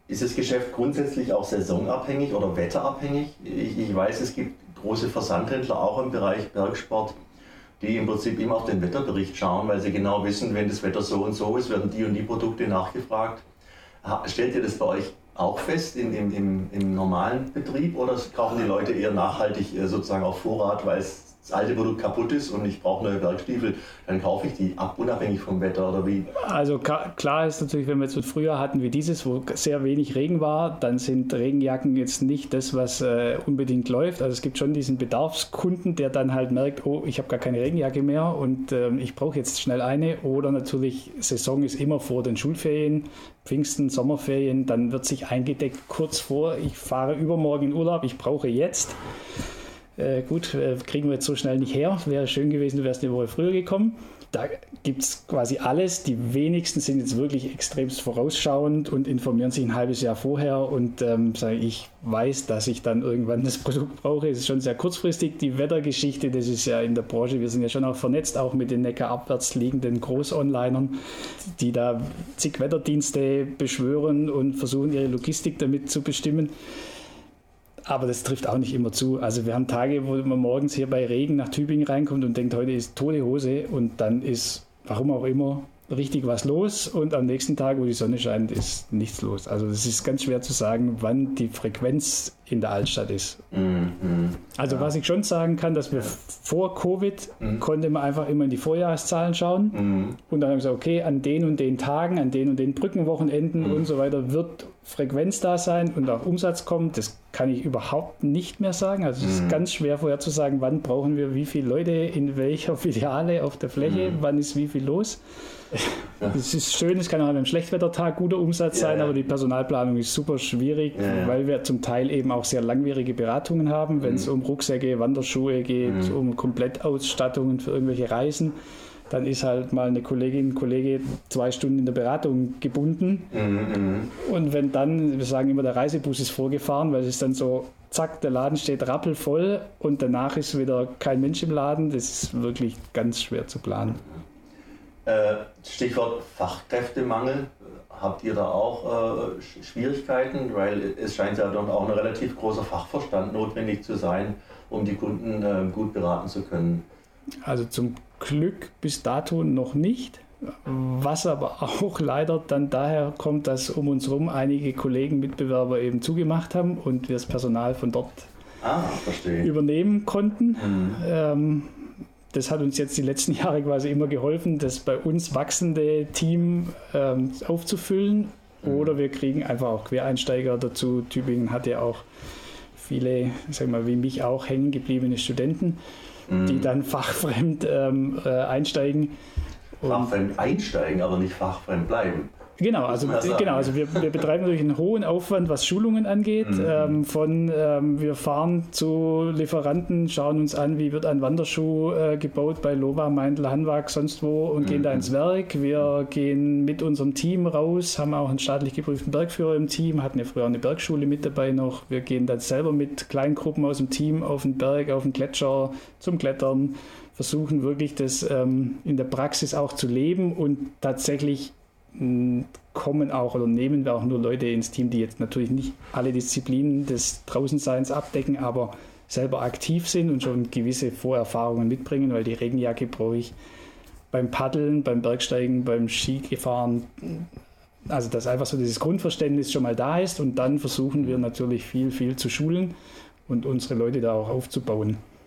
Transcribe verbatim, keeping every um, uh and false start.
ist das Geschäft grundsätzlich auch saisonabhängig oder wetterabhängig? Ich, ich weiß, es gibt große Versandhändler auch im Bereich Bergsport, die im Prinzip immer auf den Wetterbericht schauen, weil sie genau wissen, wenn das Wetter so und so ist, werden die und die Produkte nachgefragt. Stellt ihr das bei euch auch fest im, im, im, im normalen Betrieb oder kaufen die Leute eher nachhaltig sozusagen auf Vorrat, weil es das alte Produkt kaputt ist und ich brauche neue Bergstiefel, dann kaufe ich die ab, unabhängig vom Wetter oder wie? Also klar ist natürlich, wenn wir jetzt ein Frühjahr hatten wie dieses, wo sehr wenig Regen war, dann sind Regenjacken jetzt nicht das, was äh, unbedingt läuft. Also es gibt schon diesen Bedarfskunden, der dann halt merkt, oh, ich habe gar keine Regenjacke mehr und äh, ich brauche jetzt schnell eine. Oder natürlich, Saison ist immer vor den Schulferien, Pfingsten, Sommerferien, dann wird sich eingedeckt kurz vor, ich fahre übermorgen in Urlaub, ich brauche jetzt. Äh, gut, äh, kriegen wir jetzt so schnell nicht her. Wäre schön gewesen, du wärst eine Woche früher gekommen. Da gibt es quasi alles. Die wenigsten sind jetzt wirklich extremst vorausschauend und informieren sich ein halbes Jahr vorher und ähm, sage ich weiß, dass ich dann irgendwann das Produkt brauche. Es ist schon sehr kurzfristig. Die Wettergeschichte, das ist ja in der Branche, wir sind ja schon auch vernetzt, auch mit den neckarabwärts liegenden Groß-Onlinern, die da zig Wetterdienste beschwören und versuchen, ihre Logistik damit zu bestimmen. Aber das trifft auch nicht immer zu. Also wir haben Tage, wo man morgens hier bei Regen nach Tübingen reinkommt und denkt, heute ist tote Hose und dann ist, warum auch immer, richtig was los und am nächsten Tag, wo die Sonne scheint, ist nichts los. Also es ist ganz schwer zu sagen, wann die Frequenz in der Altstadt ist. Mhm. Also ja. Was ich schon sagen kann, dass wir vor Covid mhm. konnte man einfach immer in die Vorjahreszahlen schauen mhm. und dann haben wir gesagt, okay, an den und den Tagen, an den und den Brückenwochenenden mhm. und so weiter wird Frequenz da sein und auch Umsatz kommt. Das kann ich überhaupt nicht mehr sagen. Also es mhm. ist ganz schwer vorherzusagen, wann brauchen wir wie viele Leute in welcher Filiale auf der Fläche, mhm. wann ist wie viel los. Es ist schön, es kann auch an einem Schlechtwettertag guter Umsatz ja, sein, ja. aber die Personalplanung ist super schwierig, ja, ja. weil wir zum Teil eben auch sehr langwierige Beratungen haben, wenn mhm. es um Rucksäcke, Wanderschuhe geht, mhm. um Komplettausstattungen für irgendwelche Reisen. Dann ist halt mal eine Kollegin, ein Kollege zwei Stunden in der Beratung gebunden. Mhm. Und wenn dann, wir sagen immer, der Reisebus ist vorgefahren, weil es ist dann so, zack, der Laden steht rappelvoll und danach ist wieder kein Mensch im Laden. Das ist wirklich ganz schwer zu planen. Stichwort Fachkräftemangel. Habt ihr da auch äh, Schwierigkeiten? Weil es scheint ja dann auch ein relativ großer Fachverstand notwendig zu sein, um die Kunden äh, gut beraten zu können. Also zum Glück bis dato noch nicht, was aber auch leider dann daher kommt, dass um uns herum einige Kollegen, Mitbewerber eben zugemacht haben und wir das Personal von dort ah, verstehe. übernehmen konnten. Mhm. Ähm, das hat uns jetzt die letzten Jahre quasi immer geholfen, das bei uns wachsende Team ähm, aufzufüllen. Mhm. Oder wir kriegen einfach auch Quereinsteiger dazu. Tübingen hat ja auch viele, sag mal, wie mich auch hängen gebliebene Studenten, mhm. die dann fachfremd ähm, äh, einsteigen. Fachfremd einsteigen, aber nicht fachfremd bleiben. Genau, also, genau, also wir, wir betreiben natürlich einen hohen Aufwand, was Schulungen angeht. Mhm. Ähm, von ähm, wir fahren zu Lieferanten, schauen uns an, wie wird ein Wanderschuh äh, gebaut bei Lova, Meindl, Hanwag, sonst wo und mhm. gehen da ins Werk. Wir gehen mit unserem Team raus, haben auch einen staatlich geprüften Bergführer im Team, hatten ja früher eine Bergschule mit dabei noch. Wir gehen dann selber mit Kleingruppen aus dem Team auf den Berg, auf den Gletscher zum Klettern, versuchen wirklich das ähm, in der Praxis auch zu leben und tatsächlich kommen auch oder nehmen wir auch nur Leute ins Team, die jetzt natürlich nicht alle Disziplinen des Draußenseins abdecken, aber selber aktiv sind und schon gewisse Vorerfahrungen mitbringen, weil die Regenjacke brauche ich beim Paddeln, beim Bergsteigen, beim Skifahren. Also dass einfach so dieses Grundverständnis schon mal da ist und dann versuchen wir natürlich viel, viel zu schulen und unsere Leute da auch aufzubauen.